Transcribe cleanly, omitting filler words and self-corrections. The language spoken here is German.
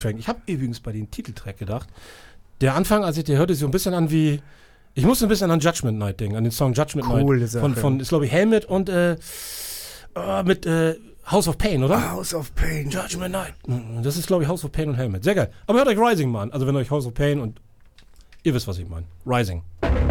Ich habe übrigens bei den Titeltrack gedacht, der Anfang, als ich den hörte, so ein bisschen an wie, ich musste ein bisschen an Judgment Night denken, an den Song Judgment Night von ist glaube ich Helmet und mit House of Pain, oder? House of Pain. Judgment Night. Das ist glaube ich House of Pain und Helmet. Sehr geil. Aber hört euch Rising mal an. Also wenn euch House of Pain und ihr wisst, was ich meine. Rising.